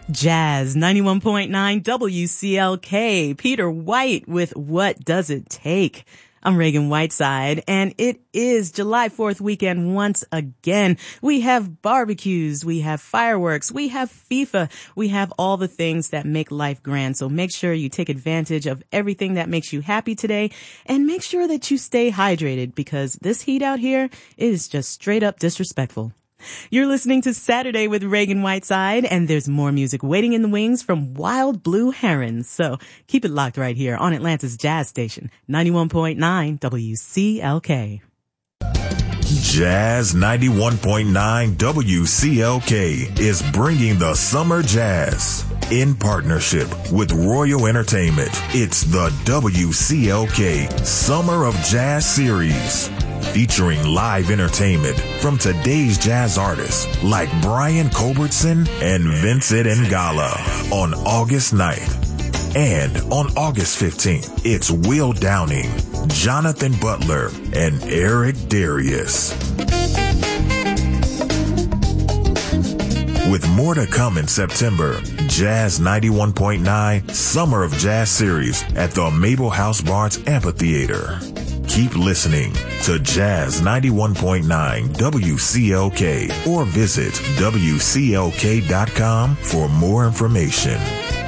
Jazz 91.9 WCLK. Peter White with What Does It Take? I'm Reagan Whiteside, and it is July 4th weekend once again. We have barbecues, we have fireworks, we have FIFA, we have all the things that make life grand. So make sure you take advantage of everything that makes you happy today, and make sure that you stay hydrated, because this heat out here is just straight up disrespectful. You're listening to Saturday with Reagan Whiteside, and there's more music waiting in the wings from Wild Blue Herons. So keep it locked right here on Atlanta's Jazz Station, 91.9 WCLK. Jazz 91.9 WCLK is bringing the summer jazz in partnership with Royal Entertainment. It's the WCLK Summer of Jazz Series, featuring live entertainment from today's jazz artists like Brian Culbertson and Vincent Ngala on August 9th. And on August 15th, it's Will Downing, Jonathan Butler, and Eric Darius. With more to come in September, Jazz 91.9 Summer of Jazz Series at the Mabel House Barnes Amphitheater. Keep listening to Jazz 91.9 WCLK or visit WCLK.com for more information.